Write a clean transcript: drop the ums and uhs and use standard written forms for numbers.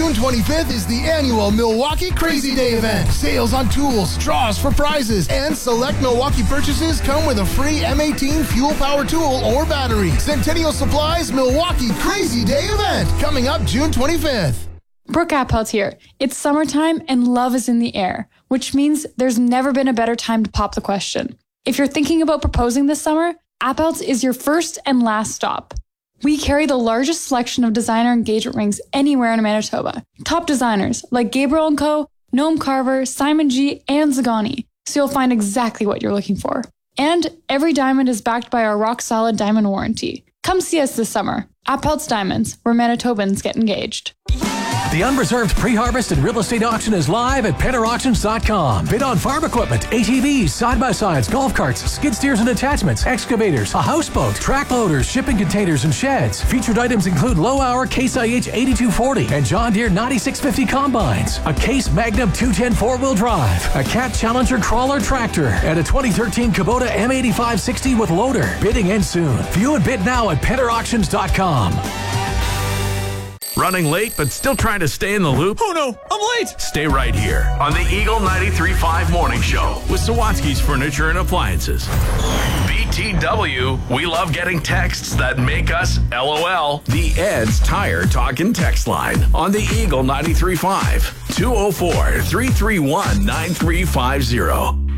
June 25th is the annual Milwaukee Crazy Day event. Sales on tools, draws for prizes, and select Milwaukee purchases come with a free M18 fuel power tool or battery. Centennial Supplies Milwaukee Crazy Day event coming up June 25th. Brooke Appelt here. It's summertime and love is in the air, which means there's never been a better time to pop the question. If you're thinking about proposing this summer, Appelt's is your first and last stop. We carry the largest selection of designer engagement rings anywhere in Manitoba. Top designers like Gabriel & Co., Noam Carver, Simon G., and Zagani, so you'll find exactly what you're looking for. And every diamond is backed by our rock-solid diamond warranty. Come see us this summer. Appelt's Diamonds, where Manitobans get engaged. The unreserved pre-harvest and real estate auction is live at PennerAuctions.com. Bid on farm equipment, ATVs, side-by-sides, golf carts, skid steers and attachments, excavators, a houseboat, track loaders, shipping containers, and sheds. Featured items include low-hour Case IH 8240 and John Deere 9650 combines, a Case Magnum 210 four-wheel drive, a Cat Challenger crawler tractor, and a 2013 Kubota M8560 with loader. Bidding ends soon. View and bid now at PennerAuctions.com. Running late, but still trying to stay in the loop? Oh no, I'm late! Stay right here on the Eagle 93.5 Morning Show with Sawatsky's Furniture and Appliances. BTW, we love getting texts that make us LOL. The Ed's Tire Talk and Text Line on the Eagle 93.5. 204-331-9350.